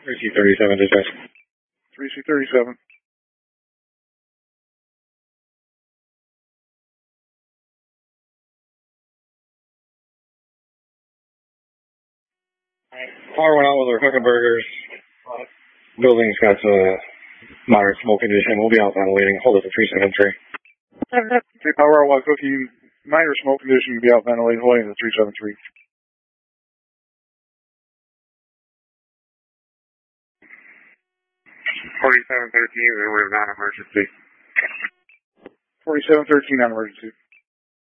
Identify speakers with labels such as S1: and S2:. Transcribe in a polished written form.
S1: 3C37 dispatch.
S2: 3C37.
S1: Power went out with our Huckenbergers. Building's got moderate smoke condition. We'll be out ventilating. Hold it to 373.
S2: Okay, power out while cookie. Minor smoke condition. You'll be out ventilating. Holding to 373.
S3: 4713, we're non-emergency.
S2: 4713 non-emergency.